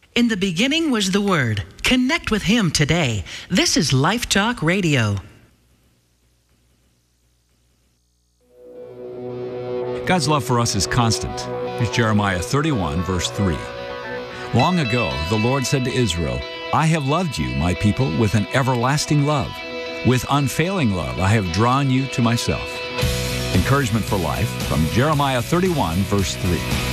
In the beginning was the Word. Connect with Him today. This is Life Talk Radio. God's love for us is constant. Here's Jeremiah 31, verse 3. Long ago, the Lord said to Israel, I have loved you, my people, with an everlasting love. With unfailing love, I have drawn you to myself. Encouragement for life from Jeremiah 31, verse 3.